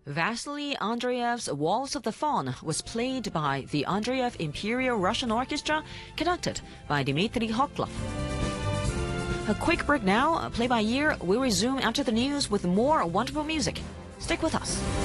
Vasily Andreev's Waltz of the Faun was played by the Andreev Imperial Russian Orchestra, conducted by Dmitry Hoklov. A quick break now, play by ear. We'll resume after the news with more wonderful music. Stick with us.